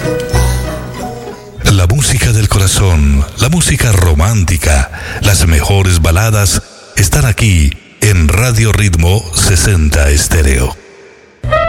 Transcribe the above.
La música del corazón, la música romántica, las mejores baladas están aquí en Radio Ritmo 60 Estéreo.